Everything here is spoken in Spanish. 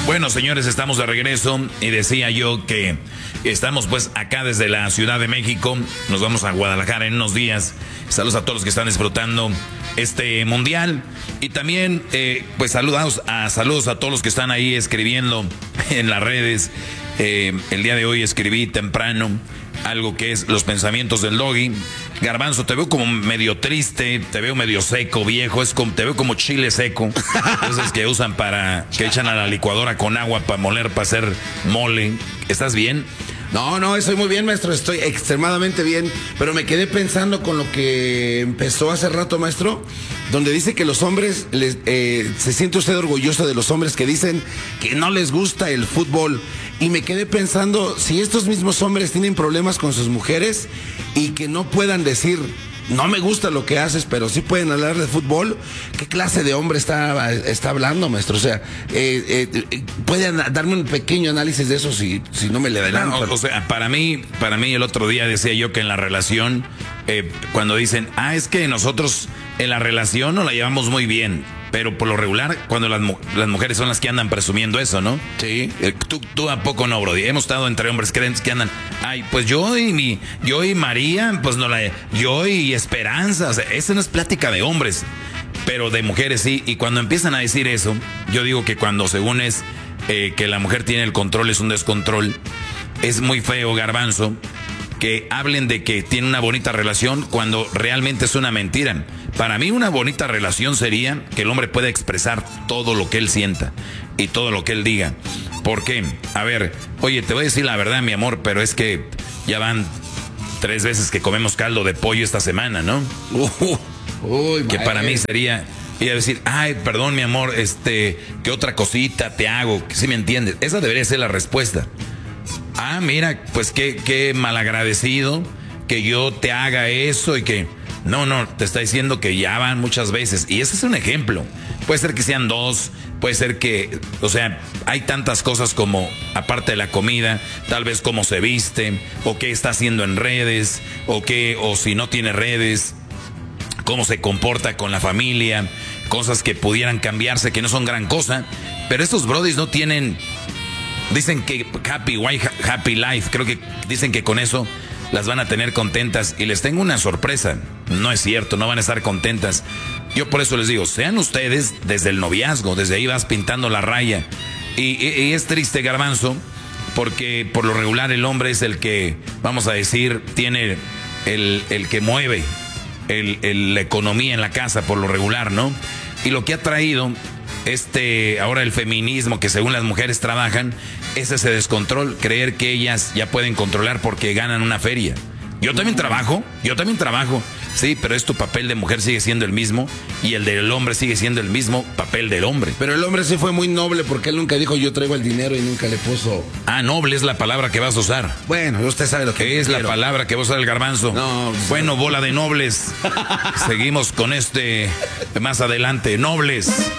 Bueno, señores, estamos de regreso y decía yo que estamos pues acá desde la Ciudad de México. Nos vamos a Guadalajara en unos días. Saludos a todos los que están disfrutando este mundial. Y también pues saludos a todos los que están ahí escribiendo en las redes. El día de hoy escribí temprano algo que es los pensamientos del Doggy. Garbanzo, te veo como medio triste, te veo medio seco, viejo, te veo como chile seco. Esos que usan que echan a la licuadora con agua para moler, para hacer mole. ¿Estás bien? No, estoy muy bien, maestro, estoy extremadamente bien, pero me quedé pensando con lo que empezó hace rato, maestro, donde dice que los hombres, se siente usted orgulloso de los hombres que dicen que no les gusta el fútbol, y me quedé pensando, si estos mismos hombres tienen problemas con sus mujeres y que no puedan decir, no me gusta lo que haces, pero sí pueden hablar de fútbol, ¿qué clase de hombre está hablando, maestro? O sea, ¿pueden darme un pequeño análisis de eso si no me le adelanto? No, o sea, para mí el otro día decía yo que en la relación, cuando dicen, es que nosotros en la relación no la llevamos muy bien, pero por lo regular, cuando las mujeres son las que andan presumiendo eso, ¿no? Sí. Tú ¿a poco no, Brody? Hemos estado entre hombres que andan, pues yo y María, pues yo y Esperanza, o sea, esa no es plática de hombres, pero de mujeres sí. Y cuando empiezan a decir eso, yo digo que cuando según es que la mujer tiene el control, es un descontrol. Es muy feo, Garbanzo, que hablen de que tiene una bonita relación cuando realmente es una mentira. Para mí una bonita relación sería que el hombre pueda expresar todo lo que él sienta y todo lo que él diga. ¿Por qué? A ver, oye, te voy a decir la verdad, mi amor, pero es que ya van 3 veces que comemos caldo de pollo esta semana, ¿no? Que para mí sería ir a decir, perdón, mi amor, ¿qué otra cosita te hago? ¿Sí me entiendes? Esa debería ser la respuesta. Mira, pues qué malagradecido que yo te haga eso y que... No, te está diciendo que ya van muchas veces. Y ese es un ejemplo. Puede ser que sean 2, puede ser que... O sea, hay tantas cosas como, aparte de la comida, tal vez cómo se viste, o qué está haciendo en redes, o si no tiene redes, cómo se comporta con la familia, cosas que pudieran cambiarse, que no son gran cosa. Pero estos brodis no tienen... Dicen que happy wife, happy life. Creo que dicen que con eso las van a tener contentas. Y les tengo una sorpresa. No es cierto, no van a estar contentas. Yo por eso les digo, sean ustedes desde el noviazgo. Desde ahí vas pintando la raya. Y es triste, Garbanzo, porque por lo regular el hombre es el que, vamos a decir, tiene el que mueve la economía en la casa, por lo regular, ¿no? Y lo que ha traído... ahora el feminismo, que según las mujeres trabajan, es ese descontrol, creer que ellas ya pueden controlar porque ganan una feria. Yo también trabajo, sí, pero tu papel de mujer sigue siendo el mismo y el del hombre sigue siendo el mismo papel del hombre. Pero el hombre sí fue muy noble porque él nunca dijo yo traigo el dinero y nunca le puso... Noble es la palabra que vas a usar. Bueno, usted sabe lo que es la palabra que va a usar el Garbanzo. No, bueno, bola de nobles. Seguimos con más adelante, nobles.